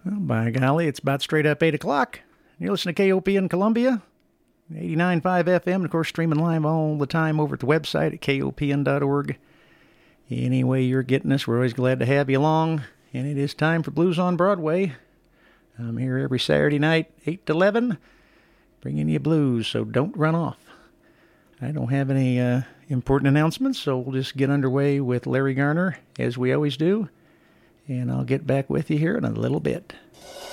Well, by golly, it's about straight up 8 o'clock. You're listening to KOP in Columbia, 89.5 FM, and of course streaming live all the time over at the website at kopn.org. Any way you're getting us, we're always glad to have you along. And it is time for Blues on Broadway. I'm here every Saturday night, 8 to 11, bringing you blues, so don't run off. I don't have any important announcements, so we'll just get underway with Larry Garner, as we always do. And I'll get back with you here in a little bit.